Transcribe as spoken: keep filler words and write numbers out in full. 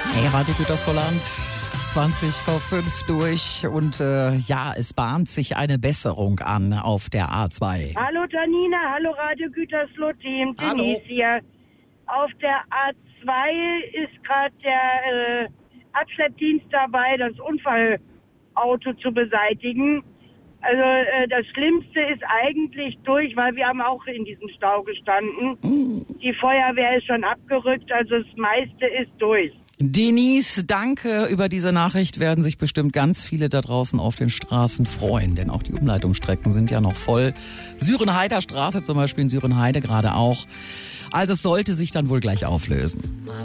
Hey, Radio Gütersloh-Land, zwanzig vor fünf durch und äh, ja, es bahnt sich eine Besserung an auf der A zwei. Hallo Janina, hallo Radio Gütersloh-Team, Hallo. Denise hier. Auf der A zwei ist gerade der äh, Abschleppdienst dabei, das Unfallauto zu beseitigen. Also äh, das Schlimmste ist eigentlich durch, weil wir haben auch in diesem Stau gestanden. Mm. Die Feuerwehr ist schon abgerückt, also das meiste ist durch. Denise, danke. Über diese Nachricht werden sich bestimmt ganz viele da draußen auf den Straßen freuen, denn auch die Umleitungsstrecken sind ja noch voll. Sürenheider Straße zum Beispiel in Sürenheide gerade auch. Also es sollte sich dann wohl gleich auflösen.